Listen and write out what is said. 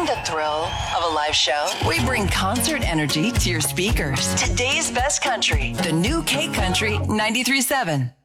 the thrill of a live show? We bring concert energy to your speakers. Today's best country, the new K Country 93.7.